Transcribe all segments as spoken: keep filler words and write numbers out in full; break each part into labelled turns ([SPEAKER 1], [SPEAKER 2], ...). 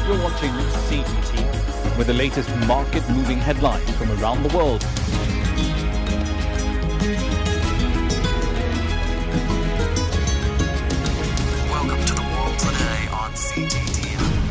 [SPEAKER 1] You're watching C T T with the latest market-moving headlines from around the world.
[SPEAKER 2] Welcome to the world today on C T T.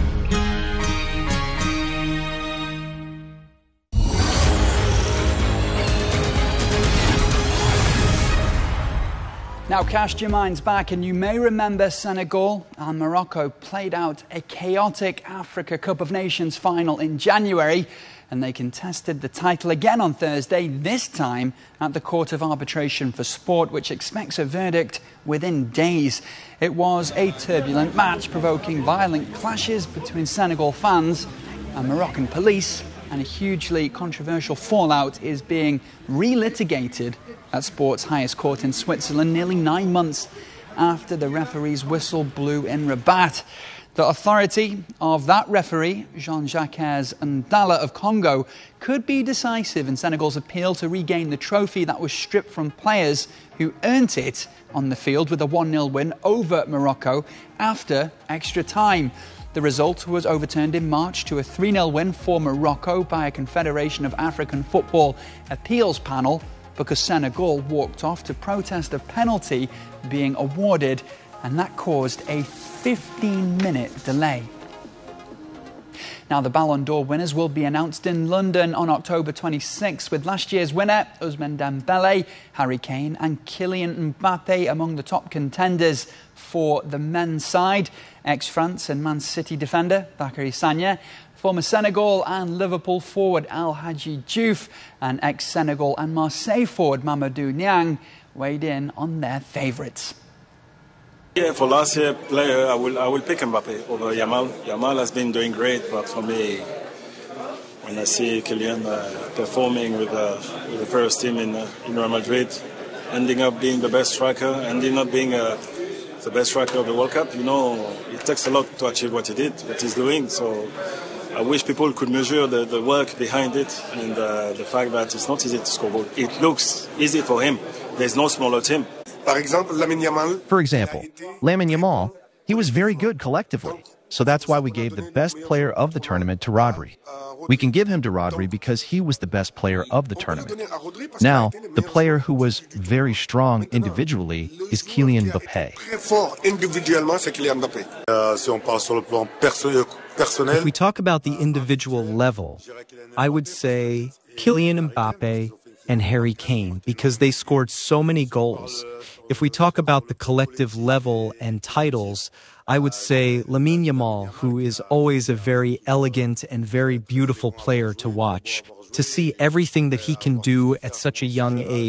[SPEAKER 3] Now cast your minds back and you may remember Senegal and Morocco played out a chaotic Africa Cup of Nations final in January, and they contested the title again on Thursday, this time at the Court of Arbitration for Sport, which expects a verdict within days. It was a turbulent match, provoking violent clashes between Senegal fans and Moroccan police, and a hugely controversial fallout is being re-litigated at sport's highest court in Switzerland nearly nine months after the referee's whistle blew in Rabat. The authority of that referee, Jean-Jacques Ndala of Congo, could be decisive in Senegal's appeal to regain the trophy that was stripped from players who earned it on the field with a one nil win over Morocco after extra time. The result was overturned in March to a three nil win for Morocco by a Confederation of African Football appeals panel because Senegal walked off to protest a penalty being awarded, and that caused a fifteen minute delay. Now, the Ballon d'Or winners will be announced in London on October twenty-sixth, with last year's winner, Ousmane Dembélé, Harry Kane and Kylian Mbappe among the top contenders. For the men's side, ex-France and Man City defender Bacary Sagna, former Senegal and Liverpool forward El Hadji Diouf, and ex-Senegal and Marseille forward Mamadou Niang weighed in on their favourites.
[SPEAKER 4] Yeah, for last year player, I will I will pick Mbappe over Yamal. Yamal has been doing great, but for me, when I see Kylian uh, performing with, uh, with the first team in, uh, in Real Madrid, ending up being the best striker, ending up being uh, the best striker of the World Cup, you know, it takes a lot to achieve what he did, what he's doing. So I wish people could measure the, the work behind it and uh, the fact that it's not easy to score goals. It looks easy for him. There's no smaller team.
[SPEAKER 5] For example, Lamine Yamal, he was very good collectively. So that's why we gave the best player of the tournament to Rodri. We can give him to Rodri because he was the best player of the tournament. Now, the player who was very strong individually is Kylian Mbappe.
[SPEAKER 6] If we talk about the individual level, I would say Kylian Mbappe and Harry Kane, because they scored so many goals. If we talk about the collective level and titles, I would say Lamine Yamal, who is always a very elegant and very beautiful player to watch. To see everything that he can do at such a young age